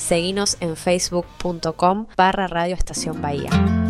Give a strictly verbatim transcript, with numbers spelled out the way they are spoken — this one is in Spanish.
Seguinos en facebook punto com barra Radio Estación Bahía.